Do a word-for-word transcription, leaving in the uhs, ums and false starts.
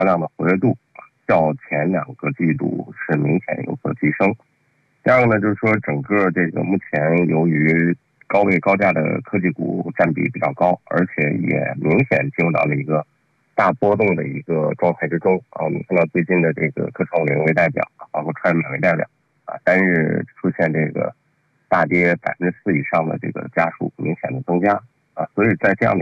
量的活跃度较前两个季度是明显有所提升。第二个呢，就是说整个这个目前由于高位高价的科技股占比比较高，而且也明显进入到了一个大波动的一个状态之中啊。我们看到最近的这个科创五零为代表，包括创业板为代表啊，单日出现这个大跌百分之四以上的这个家数明显的增加啊，所以在这样的